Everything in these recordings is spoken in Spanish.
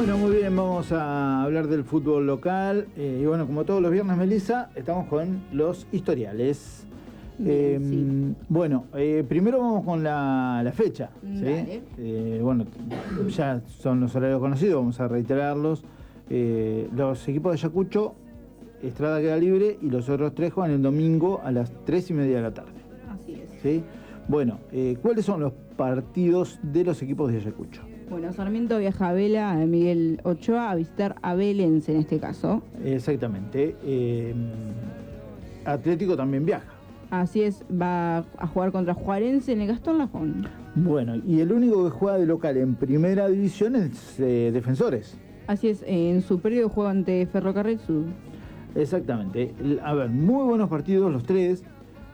Bueno, muy bien, vamos a hablar del fútbol local. Y bueno, como todos los viernes, Melissa, estamos con los historiales. Sí. Bueno, primero vamos con la fecha. Dale. Bueno, ya son los horarios conocidos, vamos a reiterarlos. Los equipos de Ayacucho, Estrada queda libre y los otros tres juegan el domingo a las 3:30 de la tarde. Así es. ¿Sí? Bueno, ¿cuáles son los partidos de los equipos de Ayacucho? Bueno, Sarmiento viaja a Vela, a Miguel Ochoa, a visitar a Vélez en este caso. Exactamente. Atlético también viaja. Así es, va a jugar contra Juarense en el Gastón Lafón. Bueno, y el único que juega de local en primera división es Defensores. Así es, en su periodo juega ante Ferrocarril Sud. Exactamente. A ver, muy buenos partidos los tres.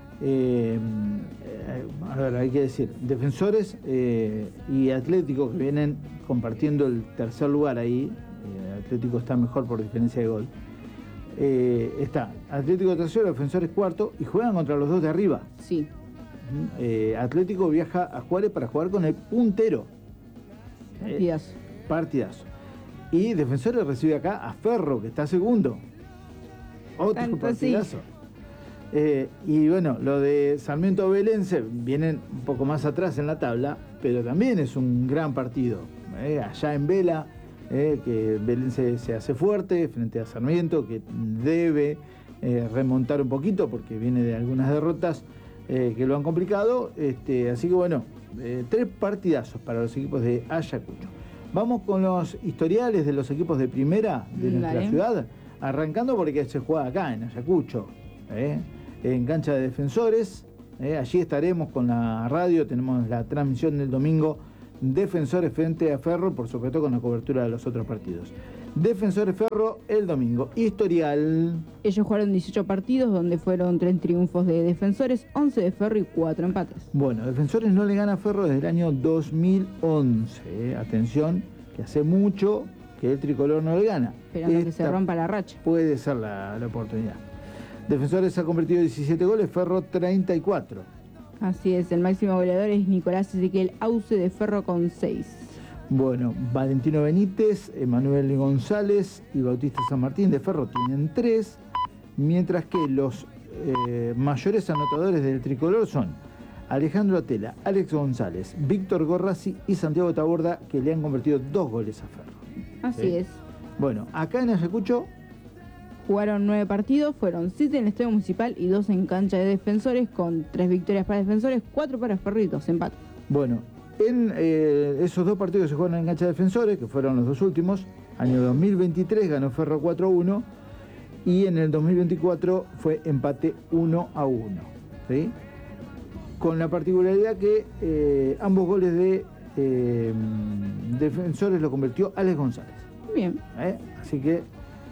A ver, hay que decir, Defensores y Atlético, que vienen compartiendo el tercer lugar ahí. Atlético está mejor por diferencia de gol. Está Atlético tercero, Defensores cuarto, y juegan contra los dos de arriba. Sí. Atlético viaja a Juárez para jugar con el puntero. Partidazo. Partidazo. Y Defensores recibe acá a Ferro, que está segundo. Otro Tanto partidazo. Y bueno, lo de Sarmiento Belense vienen un poco más atrás en la tabla, pero también es un gran partido. Allá en Vela, que Belense se hace fuerte frente a Sarmiento, que debe remontar un poquito porque viene de algunas derrotas que lo han complicado. Así que bueno, tres partidazos para los equipos de Ayacucho. Vamos con los historiales de los equipos de primera de nuestra ciudad, arrancando porque se juega acá en Ayacucho. En cancha de Defensores, allí estaremos con la radio, tenemos la transmisión del domingo, Defensores frente a Ferro, por supuesto con la cobertura de los otros partidos. Defensores Ferro el domingo. Historial. Ellos jugaron 18 partidos donde fueron 3 triunfos de Defensores, 11 de Ferro y 4 empates. Bueno, Defensores no le gana a Ferro desde el año 2011. Atención, que hace mucho que el tricolor no le gana. Esperando que se rompa la racha. Puede ser la oportunidad. Defensores ha convertido 17 goles, Ferro 34. Así es, el máximo goleador es Nicolás Ezequiel Auce de Ferro con 6. Bueno, Valentino Benítez, Emanuel González y Bautista San Martín de Ferro tienen 3, mientras que los mayores anotadores del tricolor son Alejandro Atela, Alex González, Víctor Gorrasi y Santiago Taborda, que le han convertido 2 goles a Ferro. Así es. Bueno, acá en Ayacucho jugaron 9 partidos, fueron 7 en el Estadio Municipal y 2 en cancha de Defensores, con 3 victorias para Defensores, 4 para Ferro y 2 empates. Bueno, en esos 2 partidos que se jugaron en cancha de Defensores, que fueron los 2 últimos, año 2023 ganó Ferro 4-1 y en el 2024 fue empate 1-1. ¿Sí? Con la particularidad que ambos goles de Defensores lo convirtió Alex González. Bien. Así que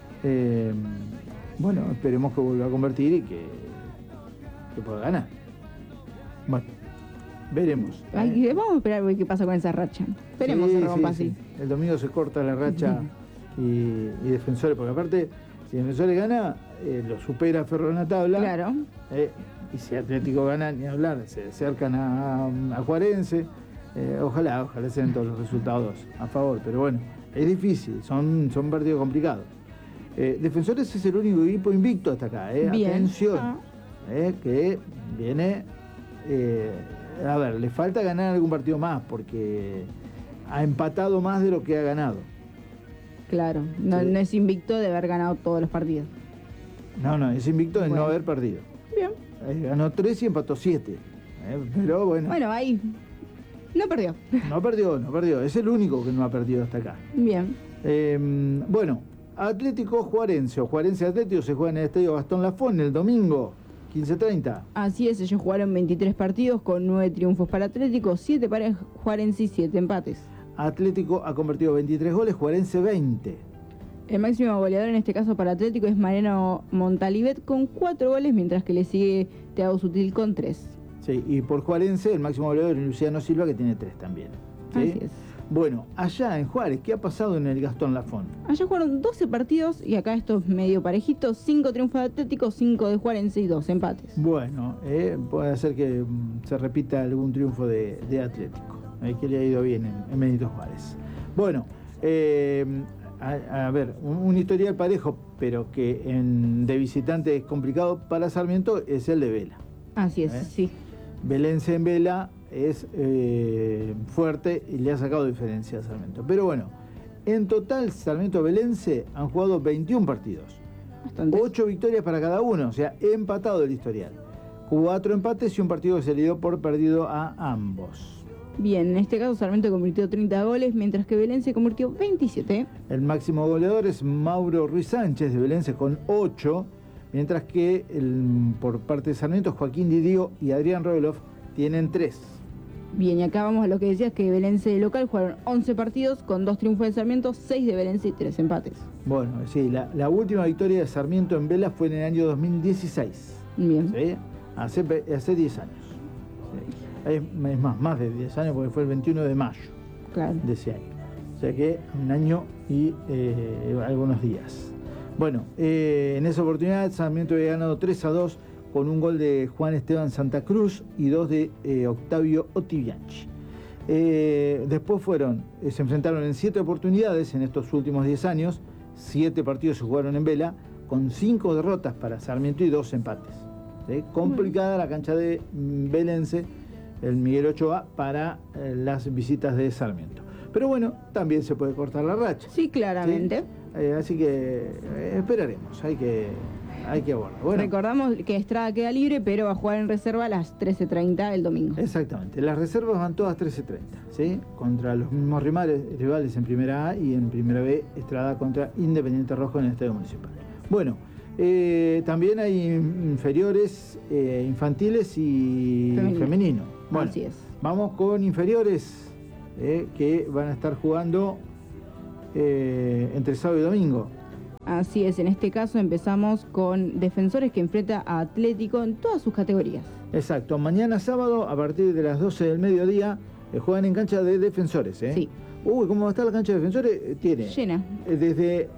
bueno, esperemos que vuelva a convertir y que pueda ganar. Bueno, veremos. Vamos a esperar qué pasa con esa racha. Esperemos que se rompa así. El domingo se corta la racha y Defensores, porque aparte, si Defensores gana, lo supera Ferro en la tabla. Claro. Y si Atlético gana, ni hablar, se acercan a Juarense. Ojalá sean todos los resultados a favor, pero bueno, es difícil, son partidos complicados. Defensores es el único equipo invicto hasta acá, Bien. Atención, que viene, a ver, le falta ganar algún partido más, porque ha empatado más de lo que ha ganado. Claro, no es invicto de haber ganado todos los partidos. No, es invicto de no haber perdido. Bien. Ganó 3 y empató 7, pero bueno. Bueno, ahí no perdió. No perdió, es el único que no ha perdido hasta acá. Bien. Bueno, Atlético Juarense o Juarense Atlético se juega en el Estadio Gastón Lafón el domingo, 15:30. Así es, ellos jugaron 23 partidos con 9 triunfos para Atlético, 7 para Juarense y 7 empates. Atlético ha convertido 23 goles, Juarense 20. El máximo goleador en este caso para Atlético es Mariano Montalivet con 4 goles, mientras que le sigue Thiago Sutil con 3. Sí, y por Juarense el máximo goleador es Luciano Silva, que tiene 3 también. ¿Sí? Así es. Bueno, allá en Juárez, ¿qué ha pasado en el Gastón Lafón? Allá jugaron 12 partidos y acá estos medio parejitos, 5 triunfos de Atlético, 5 de Juarense y 2 empates. Bueno, puede ser que se repita algún triunfo de Atlético, que le ha ido bien en Benito Juárez. Bueno, A ver, un historial parejo, pero que de visitante es complicado para Sarmiento, es el de Vela. Así es, sí. Belense en Vela es fuerte y le ha sacado diferencia a Sarmiento. Pero bueno, en total Sarmiento Belense han jugado 21 partidos. Bastante. 8 victorias para cada uno, o sea, empatado el historial. 4 empates y un partido que se le dio por perdido a ambos. Bien, en este caso Sarmiento convirtió 30 goles, mientras que Belense convirtió 27. El máximo goleador es Mauro Ruiz Sánchez de Belense con 8, mientras que por parte de Sarmiento, Joaquín Didio y Adrián Roelof tienen 3. Bien, y acá vamos a lo que decías, que Belense de local jugaron 11 partidos con 2 triunfos de Sarmiento, 6 de Belense y 3 empates. Bueno, sí, la última victoria de Sarmiento en Vela fue en el año 2016. Bien. ¿Sí? Hace 10 años. ¿Sí? Es más de 10 años, porque fue el 21 de mayo de ese año. O sea que un año y algunos días. Bueno, en esa oportunidad Sarmiento había ganado 3-2 con un gol de Juan Esteban Santa Cruz y 2 de Octavio Otibianchi. Después se enfrentaron en 7 oportunidades en estos últimos 10 años. 7 partidos se jugaron en Vela, con 5 derrotas para Sarmiento y 2 empates. ¿Sí? Complicada la cancha de Belense, el Miguel Ochoa, para las visitas de Sarmiento. Pero bueno, también se puede cortar la racha. Sí, claramente. ¿Sí? Así que esperaremos, hay que abordar. Bueno, recordamos que Estrada queda libre, pero va a jugar en reserva a las 13:30 el domingo. Exactamente, las reservas van todas 13:30, ¿sí? Contra los mismos rivales en Primera A y en Primera B, Estrada contra Independiente Rojo en el Estadio Municipal. Bueno, también hay inferiores, infantiles y femenino. Bueno, así es. Vamos con inferiores que van a estar jugando entre sábado y domingo. Así es, en este caso empezamos con Defensores, que enfrenta a Atlético en todas sus categorías. Exacto, mañana sábado a partir de las 12 del mediodía juegan en cancha de Defensores. Sí. Uy, ¿cómo va a estar la cancha de Defensores? Tiene llena. Desde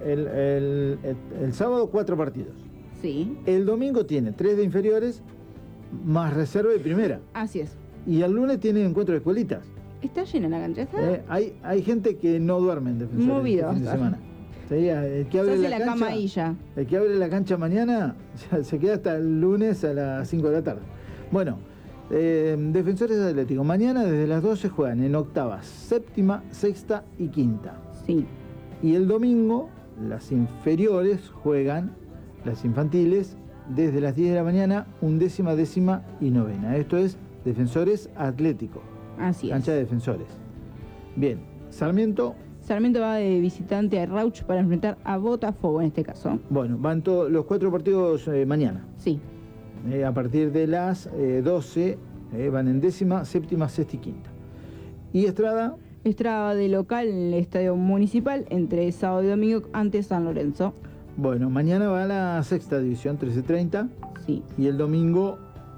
el sábado 4 partidos. Sí. El domingo tiene 3 de inferiores más reserva de primera. Así es. Y el lunes tiene encuentro de escuelitas. Está llena la cancha. Hay gente que no duerme en Defensores movido este fin de semana. El que abre la cama ahí ya. El que abre la cancha mañana se queda hasta el lunes a las 5 de la tarde. Bueno, Defensores Atlético. Mañana desde las 12 juegan en octavas, séptima, sexta y quinta. Sí. Y el domingo las inferiores juegan, las infantiles, desde las 10 de la mañana, undécima, décima y novena. Esto es Defensores Atlético. Así es. Cancha de Defensores. Bien, Sarmiento va de visitante a Rauch para enfrentar a Botafogo en este caso. Bueno, van todos los 4 partidos mañana. Sí. A partir de las 12 van en décima, séptima, sexta y quinta. ¿Y Estrada? Estrada de local en el Estadio Municipal entre sábado y domingo ante San Lorenzo. Bueno, mañana va a la sexta división, 13:30. Sí. Y el domingo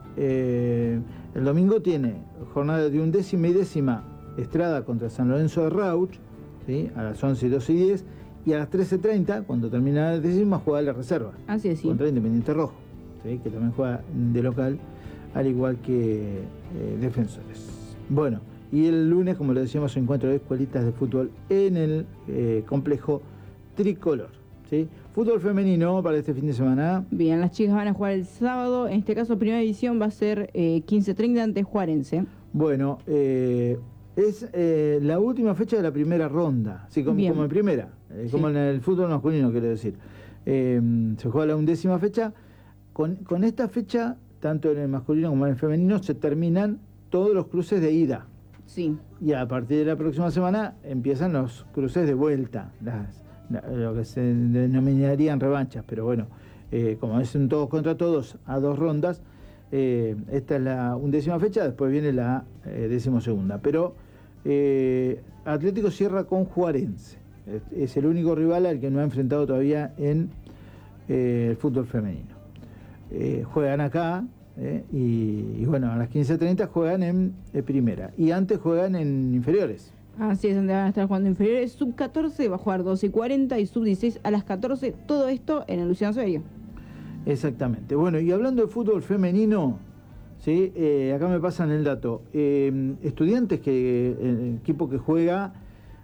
tiene jornada de undécima y décima, Estrada contra San Lorenzo de Rauch, ¿sí? A las 11, 12 y 10. Y a las 13:30, cuando termina la décima, juega la reserva. Así es, sí. Contra Independiente Rojo, ¿sí? Que también juega de local, al igual que Defensores. Bueno, y el lunes, como lo decíamos, encuentro de escuelitas de fútbol en el complejo Tricolor. ¿Sí? Fútbol femenino para este fin de semana. Bien, las chicas van a jugar el sábado. En este caso, primera división va a ser 15:30 ante Juarense. Bueno, es la última fecha de la primera ronda. Sí, como en primera. Como en el fútbol masculino, quiero decir. Se juega la undécima fecha. Con esta fecha, tanto en el masculino como en el femenino, se terminan todos los cruces de ida. Sí. Y a partir de la próxima semana empiezan los cruces de vuelta, lo que se denominarían revanchas, pero bueno, como es un todos contra todos a 2 rondas, esta es la undécima fecha, después viene la 12ª. Pero Atlético cierra con Juarense, es el único rival al que no ha enfrentado todavía en el fútbol femenino. Juegan acá, y bueno, a las 15:30 juegan en primera, y antes juegan en inferiores. Así es, donde van a estar jugando inferiores. Sub-14 va a jugar 12:40 y sub-16 a las 14. Todo esto en el Luciano Severio. Exactamente. Bueno, y hablando de fútbol femenino, ¿sí? Acá me pasan el dato. Estudiantes, el equipo que juega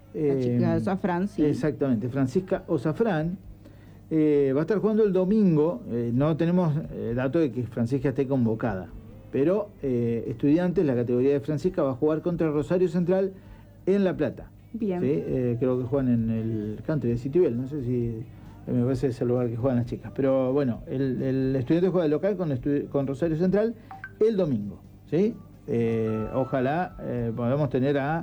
La chica de Zafrán, sí. Exactamente, Francisca Ozafrán. Va a estar jugando el domingo. No tenemos dato de que Francisca esté convocada, pero Estudiantes, la categoría de Francisca, va a jugar contra Rosario Central en La Plata. Bien. ¿Sí? Creo que juegan en el country de Citibel, no sé si me parece que es el lugar que juegan las chicas, pero bueno, el Estudiantes juega de local con Rosario Central el domingo, ¿sí? Ojalá podamos tener a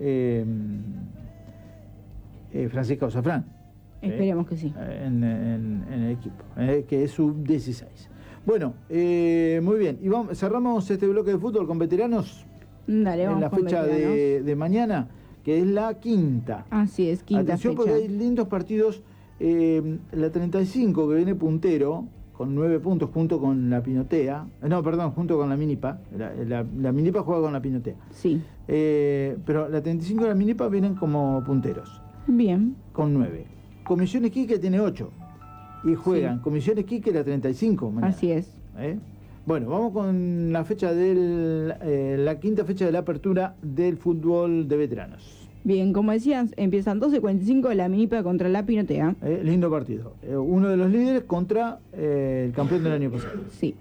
Francisca Ozafrán. Esperemos que sí. En el equipo, que es sub-16. Bueno, muy bien. Y cerramos este bloque de fútbol con veteranos. Dale, vamos en la con fecha veteranos. de mañana, que es la quinta. Así es, quinta Atención, fecha. porque hay lindos partidos. La 35, que viene puntero, con 9 puntos, junto con la Pinotea. Junto con la Minipa. La Minipa juega con la Pinotea. Sí. Pero la 35 y la Minipa vienen como punteros. Bien. Con 9. Comisiones Quique tiene 8. Y juegan Comisiones Quique la 35 mañana. Así es. Bueno, vamos con la fecha la quinta fecha de la apertura del fútbol de veteranos. Bien, como decías, empiezan 12:45 la Minipa contra la Pinotea. Lindo partido. Uno de los líderes contra el campeón del año pasado. Sí.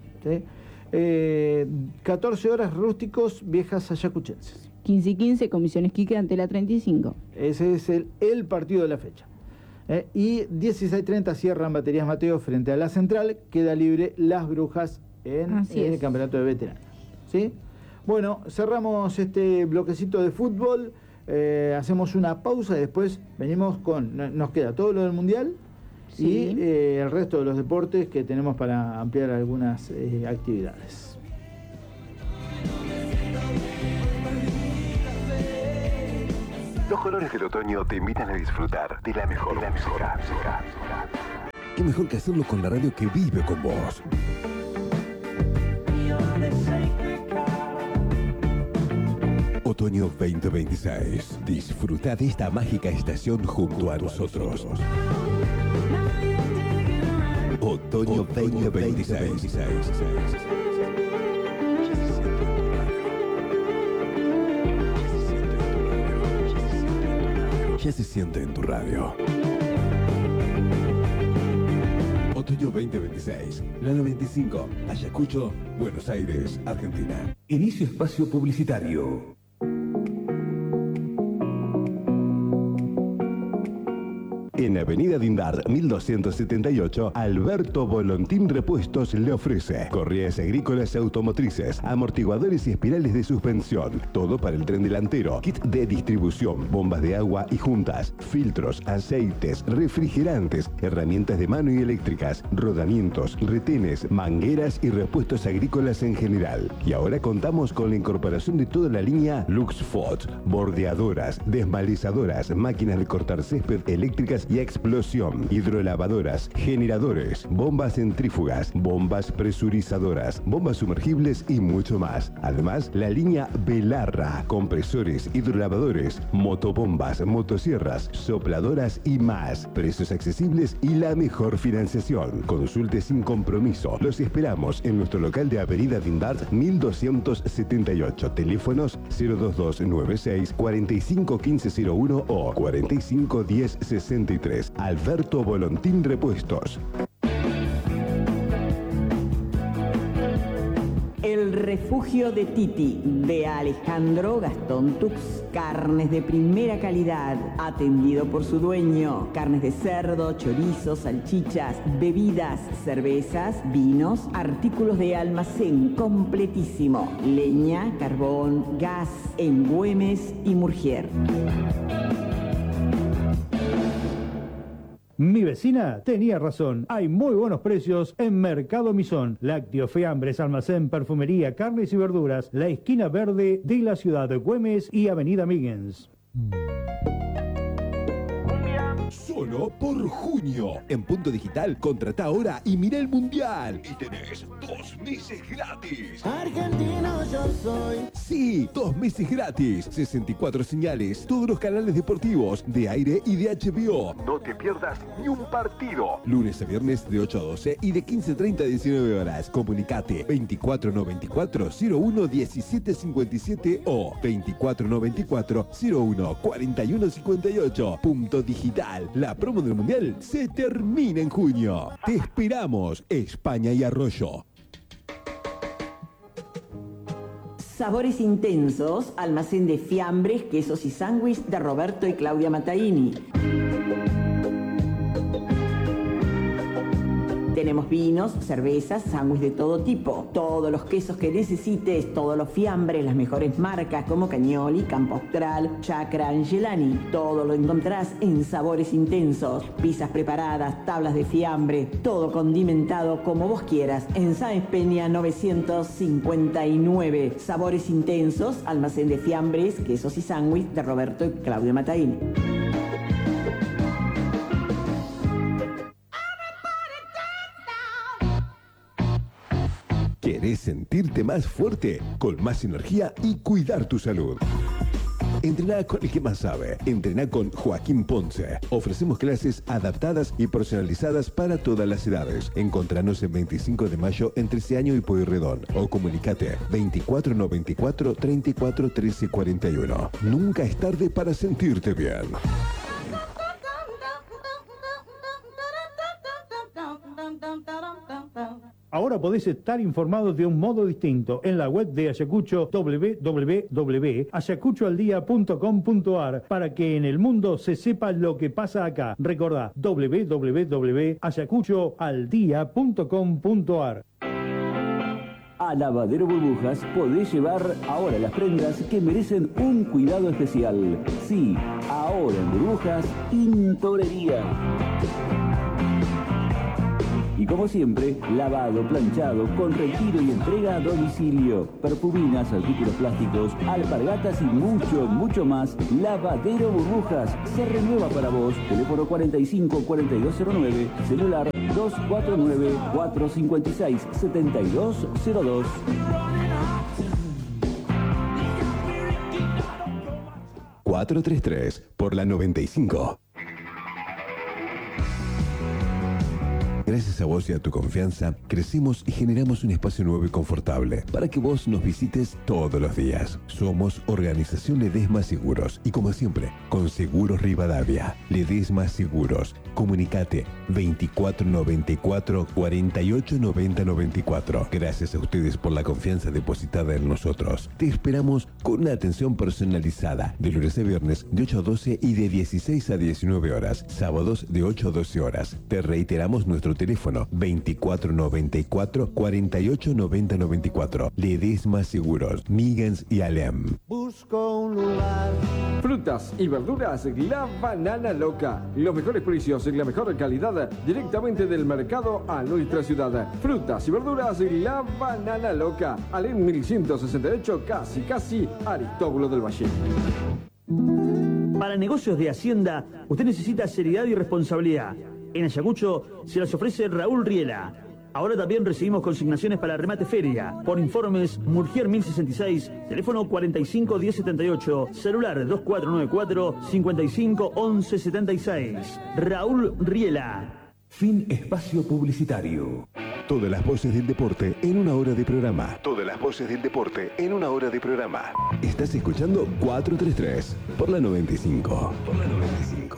14 horas Rústicos Viejas Ayacuchenses. 15:15 Comisiones Quique ante la 35. Ese es el partido de la fecha. Y 16:30 cierran Baterías Mateo frente a la Central. Queda libre Las Brujas en el campeonato de veteranos. ¿Sí? Bueno, cerramos este bloquecito de fútbol. Hacemos una pausa y después venimos nos queda todo lo del Mundial y el resto de los deportes que tenemos para ampliar algunas actividades. Los colores del otoño te invitan a disfrutar de la mejor música. Qué mejor que hacerlo con la radio que vive con vos. Otoño 2026. Disfruta de esta mágica estación junto a nosotros. Otoño 2026. Ya se siente en tu radio. Otoño 2026, la 95, Ayacucho, Buenos Aires, Argentina. Inicio espacio publicitario. En Avenida Dindar, 1278, Alberto Volontín Repuestos le ofrece correas agrícolas automotrices, amortiguadores y espirales de suspensión, todo para el tren delantero, kit de distribución, bombas de agua y juntas, filtros, aceites, refrigerantes, herramientas de mano y eléctricas, rodamientos, retenes, mangueras y repuestos agrícolas en general. Y ahora contamos con la incorporación de toda la línea Luxfot, bordeadoras, desmalizadoras, máquinas de cortar césped eléctricas y explosión, hidrolavadoras, generadores, bombas centrífugas, bombas presurizadoras, bombas sumergibles y mucho más. Además, la línea Belarra, compresores, hidrolavadores, motobombas, motosierras, sopladoras y más. Precios accesibles y la mejor financiación. Consulte sin compromiso. Los esperamos en nuestro local de Avenida Dindart 1278. Teléfonos 02296 451501 o 451063. Alberto Volontín Repuestos. El refugio de Titi, de Alejandro Gastón Tux. Carnes de primera calidad, atendido por su dueño. Carnes de cerdo, chorizos, salchichas, bebidas, cervezas, vinos, artículos de almacén completísimo. Leña, carbón, gas, en Güemes y Murgier. Mi vecina tenía razón. Hay muy buenos precios en Mercado Misón. Lácteos, fiambres, almacén, perfumería, carnes y verduras. La esquina verde de la ciudad de Güemes y Avenida Miggins. solo por junio. En Punto Digital, contrata ahora y mira el Mundial. Y tenés 2 meses gratis. Argentino yo soy. Sí, 2 meses gratis. 64 señales, todos los canales deportivos, de aire y de HBO. No te pierdas ni un partido. Lunes a viernes de 8 a 12 y de 15:30 a 19 horas. Comunicate 2494-01-1757 o 2494-01-4158. Punto Digital. La promo del Mundial se termina en junio. Te esperamos, España y Arroyo. Sabores intensos, almacén de fiambres, quesos y sándwich de Roberto y Claudia Mataini. Tenemos vinos, cervezas, sándwich de todo tipo, todos los quesos que necesites, todos los fiambres, las mejores marcas como Cagnoli, Campo Austral, Chacra, Angelani. Todo lo encontrás en Sabores Intensos. Pizzas preparadas, tablas de fiambre, todo condimentado como vos quieras. En Sáenz Peña 959. Sabores Intensos, almacén de fiambres, quesos y sándwich de Roberto y Claudio Mataini. ¿Querés sentirte más fuerte, con más energía y cuidar tu salud? Entrená con el que más sabe. Entrená con Joaquín Ponce. Ofrecemos clases adaptadas y personalizadas para todas las edades. Encontranos en 25 de mayo en Treceaño y Pueyrredón. O comunicate 2494 34 13 41. Nunca es tarde para sentirte bien. Ahora podés estar informado de un modo distinto en la web de Ayacucho, www.ayacuchoaldía.com.ar, para que en el mundo se sepa lo que pasa acá. Recordá, www.ayacuchoaldía.com.ar. A Lavadero Burbujas podés llevar ahora las prendas que merecen un cuidado especial. Sí, ahora en Burbujas, tintorería. Y como siempre, lavado, planchado, con retiro y entrega a domicilio. Perfuminas, artículos plásticos, alpargatas y mucho, mucho más. Lavadero Burbujas se renueva para vos. Teléfono 45-4209, celular 249-456-7202. ...433 por la 95. Gracias a vos y a tu confianza, crecimos y generamos un espacio nuevo y confortable para que vos nos visites todos los días. Somos Organización Ledesma Seguros y como siempre, con Seguros Rivadavia. Ledesma Seguros. Comunicate 2494 48 90 94. Gracias a ustedes por la confianza depositada en nosotros. Te esperamos con una atención personalizada de lunes a viernes de 8 a 12 y de 16 a 19 horas. Sábados de 8 a 12 horas. Te reiteramos nuestro teléfono 2494 48 90 94. Ledesma Seguros, Miggins y Alem. Busco un lugar. Frutas y verduras La Banana Loca. Los mejores precios y la mejor calidad directamente del mercado a nuestra ciudad. Frutas y verduras La Banana Loca. Alem 1168, casi Aristóbulo del Valle. Para negocios de Hacienda, usted necesita seriedad y responsabilidad. En Ayacucho se las ofrece Raúl Riela. Ahora también recibimos consignaciones para remate feria. Por informes, Murgier 1066, teléfono 45 1078, celular 2494 55 11 76. Raúl Riela. Fin espacio publicitario. Todas las voces del deporte en una hora de programa. Todas las voces del deporte en una hora de programa. Estás escuchando 433 por la 95. Por la 95.